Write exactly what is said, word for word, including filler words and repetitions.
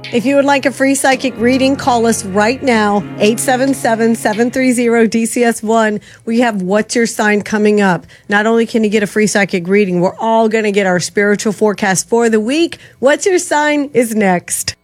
If you would like a free psychic reading, call us right now, eight seven seven, seven three zero, D C S one. We have What's Your Sign coming up. Not only can you get a free psychic reading, we're all going to get our spiritual forecast for the week. What's Your Sign is next.